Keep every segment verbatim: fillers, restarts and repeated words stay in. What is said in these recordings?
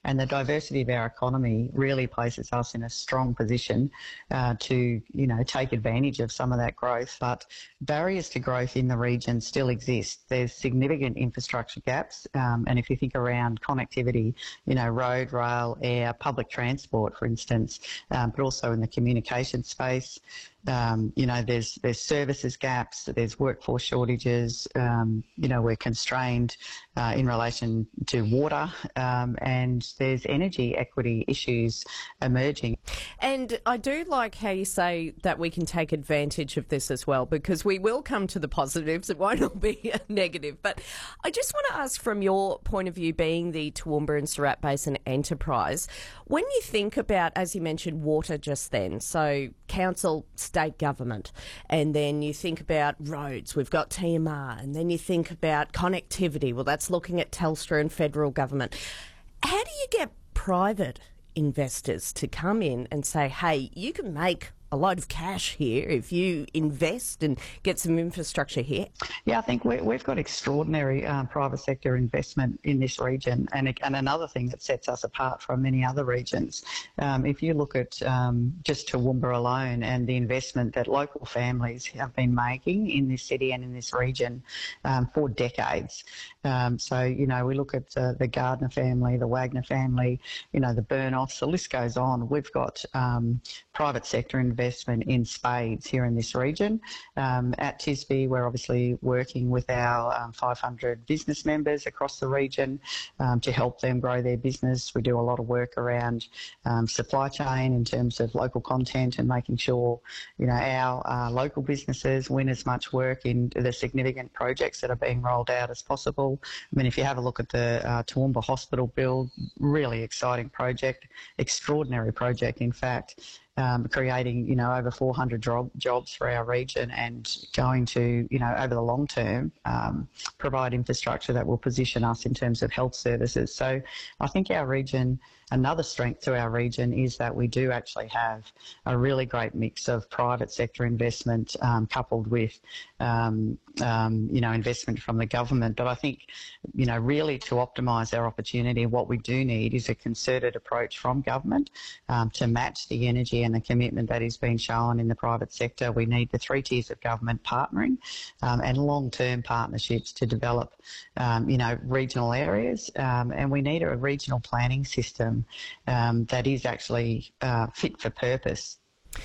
and the diversity of our economy really places us in a strong position uh, to, you know, take advantage of some of that growth. But barriers to growth in the region still exist. There's significant infrastructure gaps, um, and if you think around connectivity, you know, road, rail, air, public transport, for instance, um, but also in the communication space. Um, you know, there's there's services gaps, there's workforce shortages. Um, you know, we're constrained uh, in relation to water, um, and there's energy equity issues emerging. And I do like how you say that we can take advantage of this as well, because we will come to the positives. It won't all be a negative. But I just want to ask, from your point of view, being the Toowoomba and Surat Basin enterprise, when you think about, as you mentioned, water just then, so council, state government, and then you think about roads, we've got T M R, and then you think about connectivity, well, that's looking at Telstra and federal government. How do you get private investors to come in and say, hey, you can make a load of cash here if you invest and get some infrastructure here? Yeah, I think we, we've got extraordinary um, private sector investment in this region, and, and another thing that sets us apart from many other regions. Um, if you look at um, just Toowoomba alone and the investment that local families have been making in this city and in this region um, for decades. Um, so, you know, we look at uh, the Gardner family, the Wagner family, you know, the Burnoffs, the list goes on. We've got um, private sector investment investment in spades here in this region. Um, at Tisby, we're obviously working with our um, five hundred business members across the region um, to help them grow their business. We do a lot of work around um, supply chain in terms of local content and making sure, you know, our uh, local businesses win as much work in the significant projects that are being rolled out as possible. I mean, if you have a look at the uh, Toowoomba Hospital build, really exciting project, extraordinary project, in fact. Um, creating, you know, over four hundred job, jobs for our region, and going to, you know, over the long term, um, provide infrastructure that will position us in terms of health services. So I think our region, another strength to our region is that we do actually have a really great mix of private sector investment um, coupled with, um, um, you know, investment from the government. But I think, you know, really to optimise our opportunity, what we do need is a concerted approach from government um, to match the energy and the commitment that is being shown in the private sector. We need the three tiers of government partnering um, and long-term partnerships to develop, um, you know, regional areas, um, and we need a regional planning system um, that is actually uh, fit for purpose.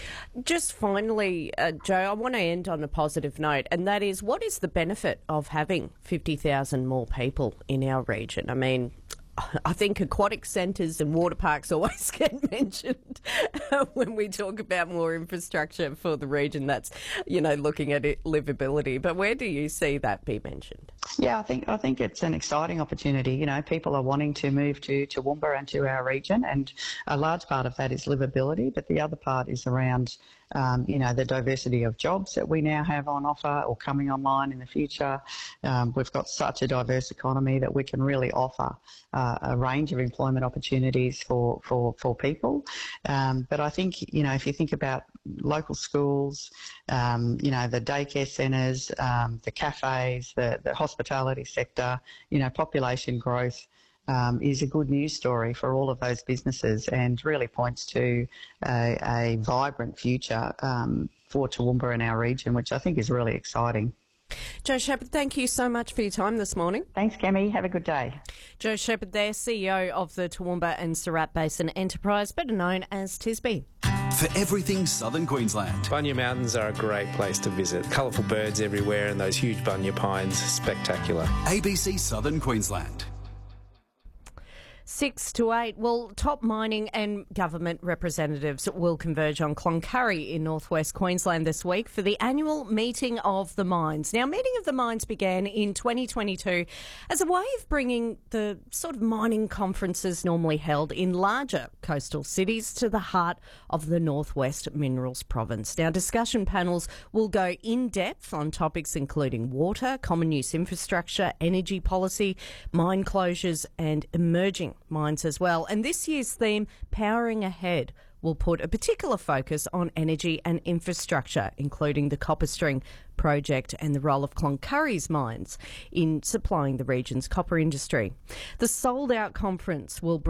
Just finally, uh, Joe, I want to end on a positive note, and that is, what is the benefit of having fifty thousand more people in our region? I mean, I think aquatic centres and water parks always get mentioned when we talk about more infrastructure for the region. That's, you know, looking at it, livability. But where do you see that be mentioned? Yeah, I think I think it's an exciting opportunity. You know, people are wanting to move to Toowoomba and to our region, and a large part of that is livability, but the other part is around, um, you know, the diversity of jobs that we now have on offer or coming online in the future. Um, we've got such a diverse economy that we can really offer uh, a range of employment opportunities for, for, for people. Um, but I think, you know, if you think about local schools, um, you know, the daycare centres, um, the cafes, the, the hospitality sector, you know, population growth Um, is a good news story for all of those businesses, and really points to a, a vibrant future um, for Toowoomba and our region, which I think is really exciting. Jo Shepherd, thank you so much for your time this morning. Thanks, Kemi. Have a good day. Jo Shepherd there, C E O of the Toowoomba and Surat Basin Enterprise, better known as Tisby. For everything Southern Queensland. Bunya Mountains are a great place to visit. Colourful birds everywhere and those huge bunya pines, spectacular. A B C Southern Queensland. Six to eight. Well, top mining and government representatives will converge on Cloncurry in northwest Queensland this week for the annual Meeting of the Mines. Now, Meeting of the Mines began in twenty twenty-two as a way of bringing the sort of mining conferences normally held in larger coastal cities to the heart of the Northwest Minerals Province. Now, discussion panels will go in depth on topics including water, common use infrastructure, energy policy, mine closures and emerging mines as well. And this year's theme, Powering Ahead, will put a particular focus on energy and infrastructure, including the Copperstring project and the role of Cloncurry's mines in supplying the region's copper industry. The sold-out conference will bring